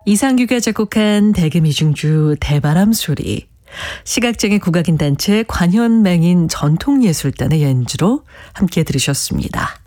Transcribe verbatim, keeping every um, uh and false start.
이상규가 작곡한 대금이중주 대바람 소리, 시각장애 국악인 단체 관현맹인 전통예술단의 연주로 함께 들으셨습니다.